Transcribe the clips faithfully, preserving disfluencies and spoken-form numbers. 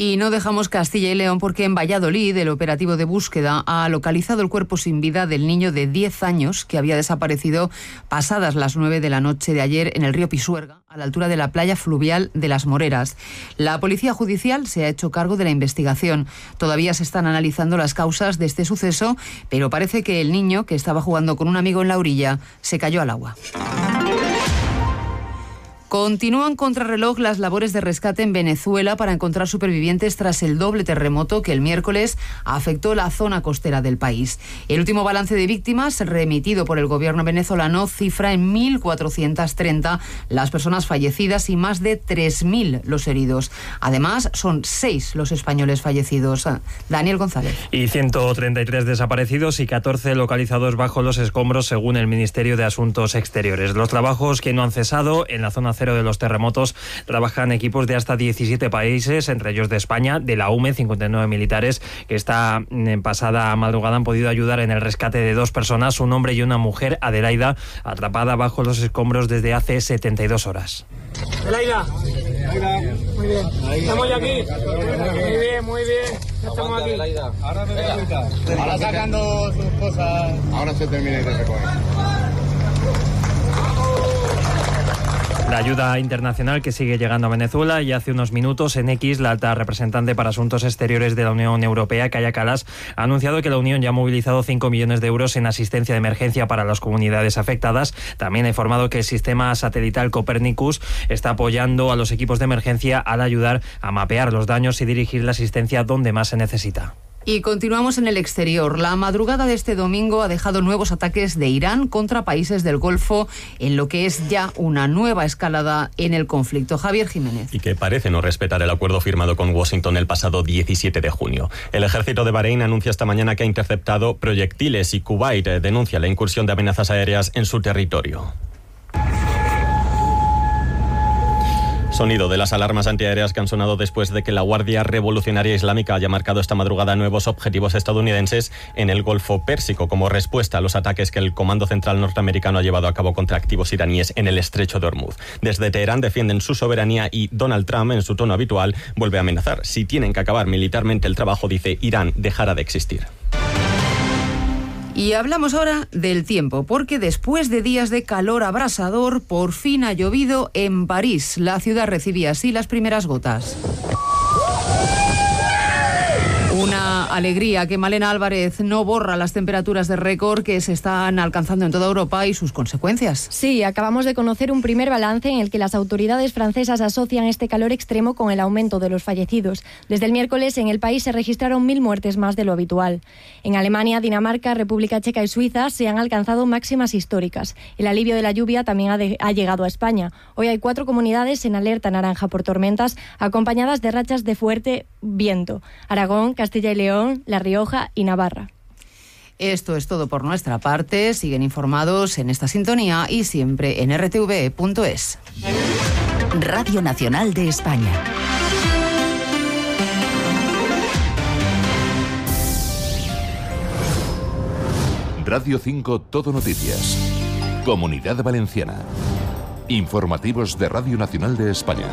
Y no dejamos Castilla y León porque en Valladolid el operativo de búsqueda ha localizado el cuerpo sin vida del niño de diez años que había desaparecido pasadas las nueve de la noche de ayer en el río Pisuerga, a la altura de la playa fluvial de Las Moreras. La Policía Judicial se ha hecho cargo de la investigación. Todavía se están analizando las causas de este suceso, pero parece que el niño, que estaba jugando con un amigo en la orilla, se cayó al agua. Continúan contrarreloj las labores de rescate en Venezuela para encontrar supervivientes tras el doble terremoto que el miércoles afectó la zona costera del país. El último balance de víctimas remitido por el gobierno venezolano cifra en mil cuatrocientas treinta las personas fallecidas y más de tres mil los heridos. Además, son seis los españoles fallecidos. Daniel González. Y ciento treinta y tres desaparecidos y catorce localizados bajo los escombros, según el Ministerio de Asuntos Exteriores. Los trabajos que no han cesado en la zona de los terremotos trabajan equipos de hasta diecisiete países, entre ellos de España, de la U M E, cincuenta y nueve militares que esta pasada madrugada han podido ayudar en el rescate de dos personas, un hombre y una mujer, Adelaida, atrapada bajo los escombros desde hace setenta y dos horas. Adelaida, muy bien, estamos ya aquí, muy bien, muy bien, estamos aquí. Ahora me voy a ahora sacando sus cosas, ahora se termina de recoger. La ayuda internacional que sigue llegando a Venezuela, y hace unos minutos en X la alta representante para Asuntos Exteriores de la Unión Europea, Kaja Kallas, ha anunciado que la Unión ya ha movilizado cinco millones de euros en asistencia de emergencia para las comunidades afectadas. También ha informado que el sistema satelital Copernicus está apoyando a los equipos de emergencia al ayudar a mapear los daños y dirigir la asistencia donde más se necesita. Y continuamos en el exterior. La madrugada de este domingo ha dejado nuevos ataques de Irán contra países del Golfo, en lo que es ya una nueva escalada en el conflicto. Javier Jiménez. Y que parece no respetar el acuerdo firmado con Washington el pasado diecisiete de junio. El ejército de Bahrein anuncia esta mañana que ha interceptado proyectiles y Kuwait denuncia la incursión de amenazas aéreas en su territorio. Sonido de las alarmas antiaéreas que han sonado después de que la Guardia Revolucionaria Islámica haya marcado esta madrugada nuevos objetivos estadounidenses en el Golfo Pérsico como respuesta a los ataques que el Comando Central norteamericano ha llevado a cabo contra activos iraníes en el Estrecho de Hormuz. Desde Teherán defienden su soberanía y Donald Trump, en su tono habitual, vuelve a amenazar. Si tienen que acabar militarmente el trabajo, dice, Irán dejará de existir. Y hablamos ahora del tiempo, porque después de días de calor abrasador, por fin ha llovido en París. La ciudad recibía así las primeras gotas. Una alegría que Malena Álvarez no borra las temperaturas de récord que se están alcanzando en toda Europa y sus consecuencias. Sí, acabamos de conocer un primer balance en el que las autoridades francesas asocian este calor extremo con el aumento de los fallecidos. Desde el miércoles en el país se registraron mil muertes más de lo habitual. En Alemania, Dinamarca, República Checa y Suiza se han alcanzado máximas históricas. El alivio de la lluvia también ha, de, ha llegado a España. Hoy hay cuatro comunidades en alerta naranja por tormentas, acompañadas de rachas de fuerte viento. Aragón, Castilla y León, La Rioja y Navarra. Esto es todo por nuestra parte. Siguen informados en esta sintonía y siempre en r t v punto es. Radio Nacional de España. Radio cinco Todo Noticias. Comunidad Valenciana. Informativos de Radio Nacional de España.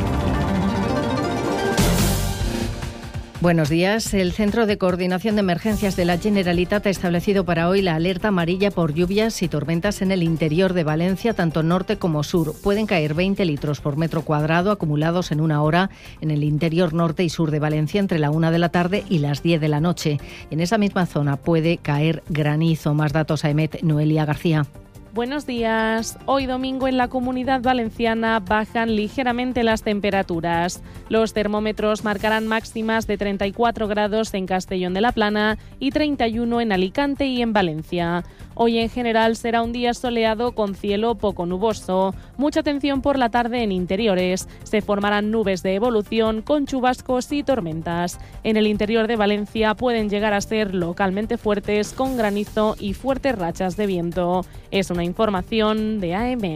Buenos días. El Centro de Coordinación de Emergencias de la Generalitat ha establecido para hoy la alerta amarilla por lluvias y tormentas en el interior de Valencia, tanto norte como sur. Pueden caer veinte litros por metro cuadrado acumulados en una hora en el interior norte y sur de Valencia entre la una de la tarde y las diez de la noche. En esa misma zona puede caer granizo. Más datos a Emet Noelia García. Buenos días. Hoy domingo en la Comunidad Valenciana bajan ligeramente las temperaturas. Los termómetros marcarán máximas de treinta y cuatro grados en Castellón de la Plana y treinta y uno en Alicante y en Valencia. Hoy en general será un día soleado con cielo poco nuboso. Mucha atención por la tarde en interiores. Se formarán nubes de evolución con chubascos y tormentas. En el interior de Valencia pueden llegar a ser localmente fuertes con granizo y fuertes rachas de viento. Es una información de A E M E D.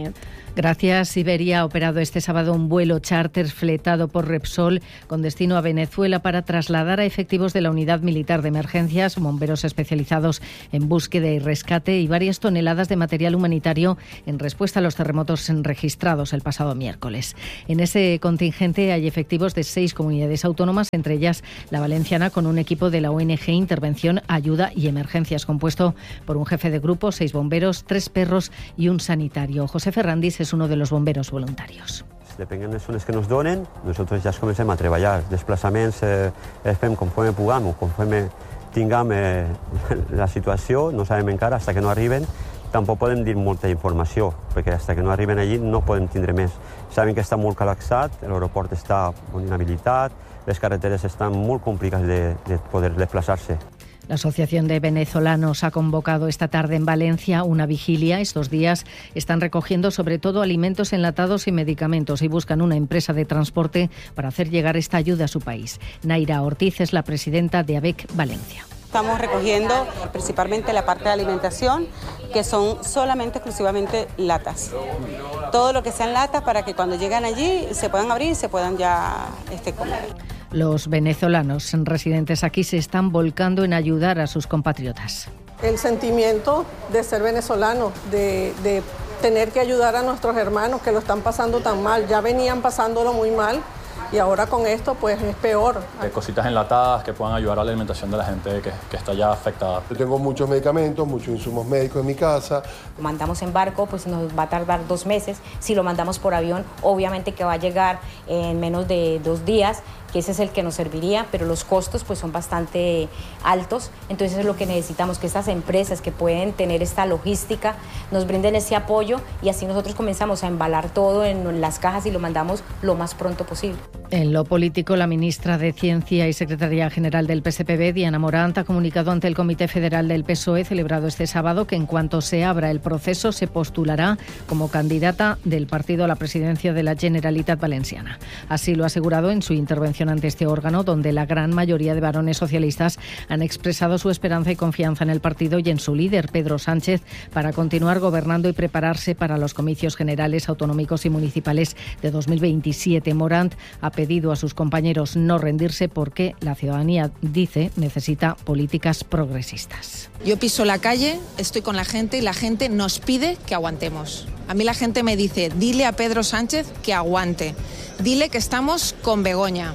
Gracias. Iberia ha operado este sábado un vuelo charter fletado por Repsol con destino a Venezuela para trasladar a efectivos de la Unidad Militar de Emergencias, bomberos especializados en búsqueda y rescate y varias toneladas de material humanitario en respuesta a los terremotos registrados el pasado miércoles. En ese contingente hay efectivos de seis comunidades autónomas, entre ellas la valenciana, con un equipo de la O N G Intervención, Ayuda y Emergencias, compuesto por un jefe de grupo, seis bomberos, tres perros y un sanitario. José Ferrandis es uno de los bomberos voluntarios. Depenent de les zones que nos donen, nosaltres ja comencem a treballar. Desplaçaments eh, els fem conforme puguem o conforme tinguem eh, la situació, no sabem encara, fins que no arriben. Tampoc podem dir molta informació, perquè fins que no arriben allí no podem tindre més. Sabem que està molt col·lapsat, l'aeroport està molt inhabilitat, les carreteres estan molt complicades de, de poder desplaçar-se. La Asociación de Venezolanos ha convocado esta tarde en Valencia una vigilia. Estos días están recogiendo sobre todo alimentos enlatados y medicamentos y buscan una empresa de transporte para hacer llegar esta ayuda a su país. Naira Ortiz es la presidenta de A B E C Valencia. Estamos recogiendo principalmente la parte de alimentación, que son solamente, exclusivamente latas. Todo lo que sean latas para que cuando llegan allí se puedan abrir y se puedan ya este, comer. Los venezolanos residentes aquí se están volcando en ayudar a sus compatriotas. El sentimiento de ser venezolano, de, de tener que ayudar a nuestros hermanos que lo están pasando tan mal, ya venían pasándolo muy mal y ahora con esto pues es peor. De cositas enlatadas que puedan ayudar a la alimentación de la gente que, que está ya afectada. Yo tengo muchos medicamentos, muchos insumos médicos en mi casa. Lo mandamos en barco, pues nos va a tardar dos meses. Si lo mandamos por avión, obviamente que va a llegar en menos de dos días, que ese es el que nos serviría, pero los costos pues son bastante altos. Entonces es lo que necesitamos, que estas empresas que pueden tener esta logística nos brinden ese apoyo y así nosotros comenzamos a embalar todo en las cajas y lo mandamos lo más pronto posible. En lo político, la ministra de Ciencia y secretaria general del P S P B, Diana Morant, ha comunicado ante el Comité Federal del P S O E, celebrado este sábado, que en cuanto se abra el proceso se postulará como candidata del partido a la presidencia de la Generalitat Valenciana. Así lo ha asegurado en su intervención ante este órgano, donde la gran mayoría de varones socialistas han expresado su esperanza y confianza en el partido y en su líder, Pedro Sánchez, para continuar gobernando y prepararse para los comicios generales, autonómicos y municipales de dos mil veintisiete. Morant ha pedido a sus compañeros no rendirse porque la ciudadanía, dice, necesita políticas progresistas. Yo piso la calle, estoy con la gente y la gente nos pide que aguantemos. A mí la gente me dice, dile a Pedro Sánchez que aguante, dile que estamos con Begoña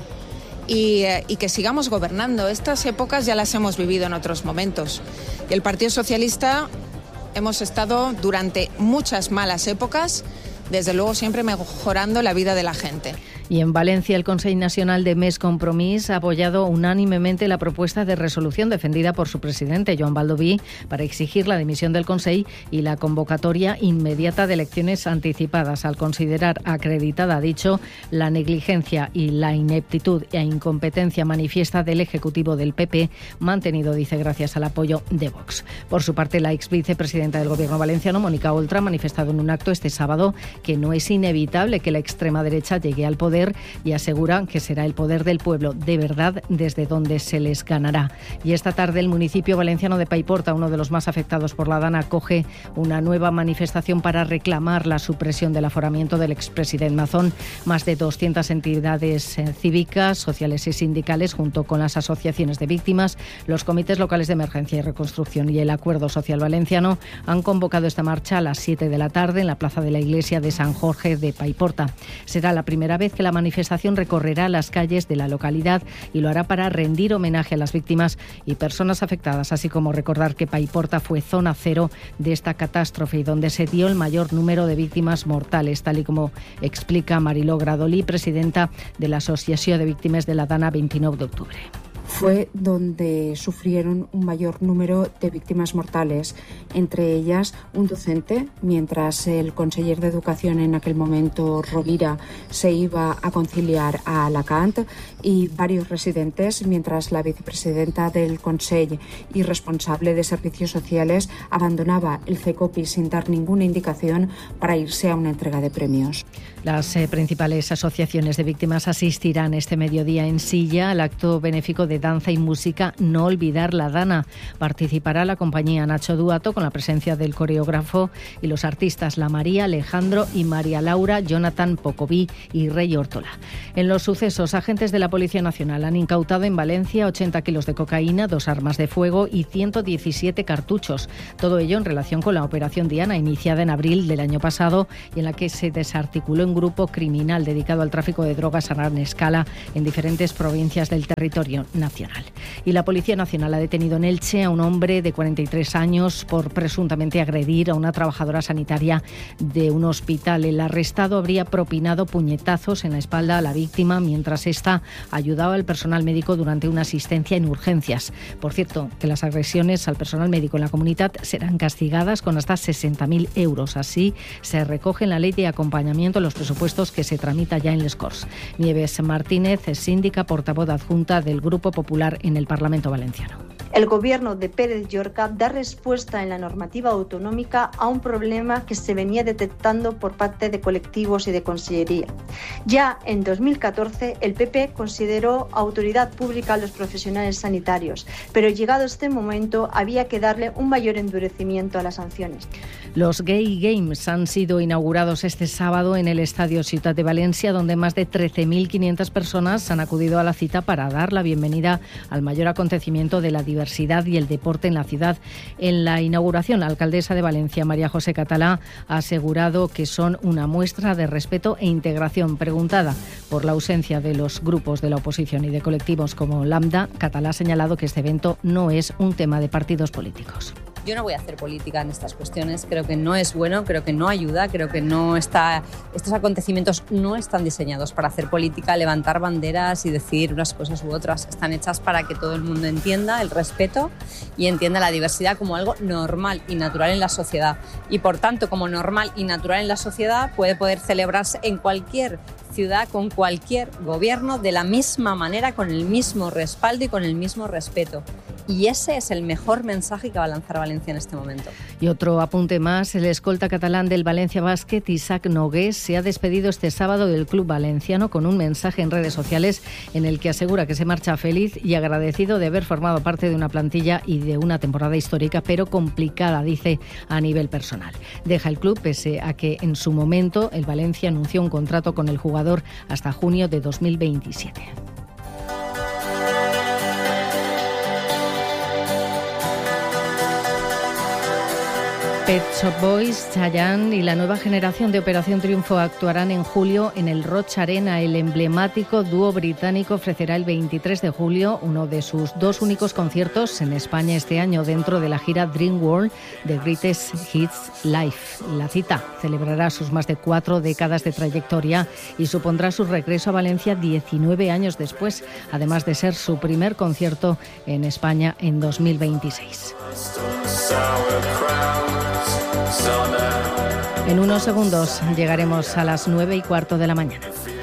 y, y que sigamos gobernando. Estas épocas ya las hemos vivido en otros momentos. Y el Partido Socialista hemos estado durante muchas malas épocas, desde luego siempre mejorando la vida de la gente. Y en Valencia, el Consell Nacional de Més Compromís ha apoyado unánimemente la propuesta de resolución defendida por su presidente, Joan Baldoví, para exigir la dimisión del Consell y la convocatoria inmediata de elecciones anticipadas, al considerar acreditada, ha dicho, la negligencia y la ineptitud e incompetencia manifiesta del Ejecutivo del P P, mantenido, dice, gracias al apoyo de Vox. Por su parte, la ex vicepresidenta del Gobierno valenciano, Mónica Oltra, ha manifestado en un acto este sábado que no es inevitable que la extrema derecha llegue al poder y aseguran que será el poder del pueblo de verdad desde donde se les ganará. Y esta tarde el municipio valenciano de Paiporta, uno de los más afectados por la Dana, acoge una nueva manifestación para reclamar la supresión del aforamiento del expresidente Mazón. Más de doscientas entidades eh, cívicas, sociales y sindicales, junto con las asociaciones de víctimas, los comités locales de emergencia y reconstrucción y el Acuerdo Social Valenciano, han convocado esta marcha a las siete de la tarde en la plaza de la iglesia de San Jorge de Paiporta. Será la primera vez que la manifestación recorrerá las calles de la localidad y lo hará para rendir homenaje a las víctimas y personas afectadas, así como recordar que Paiporta fue zona cero de esta catástrofe y donde se dio el mayor número de víctimas mortales, tal y como explica Mariló Gradolí, presidenta de la Asociación de Víctimas de la Dana veintinueve de octubre. Fue donde sufrieron un mayor número de víctimas mortales, entre ellas un docente, mientras el conseller de Educación en aquel momento, Rovira, se iba a conciliar a Alacant, y varios residentes, mientras la vicepresidenta del Consell y responsable de Servicios Sociales abandonaba el CECOPI sin dar ninguna indicación para irse a una entrega de premios. Las eh, principales asociaciones de víctimas asistirán este mediodía en Silla al acto benéfico de danza y música No olvidar la Dana. Participará la compañía Nacho Duato con la presencia del coreógrafo y los artistas La María, Alejandro y María Laura, Jonathan Pocoví y Rey Órtola. En los sucesos, agentes de la Policía Nacional han incautado en Valencia ochenta kilos de cocaína, dos armas de fuego y ciento diecisiete cartuchos. Todo ello en relación con la Operación Diana, iniciada en abril del año pasado y en la que se desarticuló un grupo criminal dedicado al tráfico de drogas a gran escala en diferentes provincias del territorio nacional. Y la Policía Nacional ha detenido en Elche a un hombre de cuarenta y tres años por presuntamente agredir a una trabajadora sanitaria de un hospital. El arrestado habría propinado puñetazos en la espalda a la víctima mientras ésta ayudaba al personal médico durante una asistencia en urgencias. Por cierto, que las agresiones al personal médico en la comunidad serán castigadas con hasta sesenta mil euros. Así se recoge en la ley de acompañamiento los presupuestos que se tramita ya en les Corts. Nieves Martínez, síndica portavoz adjunta del Grupo Popular en el Parlamento Valenciano. El Gobierno de Pérez Llorca da respuesta en la normativa autonómica a un problema que se venía detectando por parte de colectivos y de Consellería. Ya en dos mil catorce el P P consideró autoridad pública a los profesionales sanitarios, pero llegado este momento había que darle un mayor endurecimiento a las sanciones. Los Gay Games han sido inaugurados este sábado en el Estadio Ciutat de Valencia, donde más de trece mil quinientas personas han acudido a la cita para dar la bienvenida al mayor acontecimiento de la diversidad y el deporte en la ciudad. En la inauguración, la alcaldesa de Valencia, María José Catalá, ha asegurado que son una muestra de respeto e integración. Preguntada por la ausencia de los grupos de la oposición y de colectivos como Lambda, Catalá ha señalado que este evento no es un tema de partidos políticos. Yo no voy a hacer política en estas cuestiones, creo que no es bueno, creo que no ayuda, creo que no está, estos acontecimientos no están diseñados para hacer política, levantar banderas y decir unas cosas u otras. Están hechas para que todo el mundo entienda el respeto y entienda la diversidad como algo normal y natural en la sociedad. Y por tanto, como normal y natural en la sociedad, puede poder celebrarse en cualquier ciudad, con cualquier gobierno, de la misma manera, con el mismo respaldo y con el mismo respeto. Y ese es el mejor mensaje que va a lanzar Valencia en este momento. Y otro apunte más, el escolta catalán del Valencia Basket, Isaac Nogués, se ha despedido este sábado del club valenciano con un mensaje en redes sociales en el que asegura que se marcha feliz y agradecido de haber formado parte de una plantilla y de una temporada histórica, pero complicada, dice, a nivel personal. Deja el club pese a que en su momento el Valencia anunció un contrato con el jugador hasta junio de dos mil veintisiete. Pet Shop Boys, Chayanne y la nueva generación de Operación Triunfo actuarán en julio en el Roch Arena. El emblemático dúo británico ofrecerá el veintitrés de julio uno de sus dos únicos conciertos en España este año dentro de la gira Dream World The Greatest Hits Live. La cita celebrará sus más de cuatro décadas de trayectoria y supondrá su regreso a Valencia diecinueve años después, además de ser su primer concierto en España en dos mil veintiséis. En unos segundos llegaremos a las nueve y cuarto de la mañana.